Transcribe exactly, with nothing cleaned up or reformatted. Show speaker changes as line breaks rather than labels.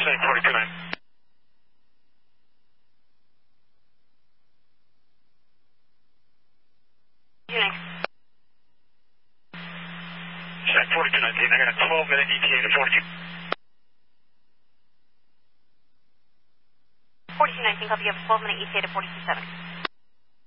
Same forty-two nine. Check forty-two nineteen. I got a twelve minute E T A to forty-two.
forty-two nineteen, copy. You have a twelve minute E T A to forty-two seven.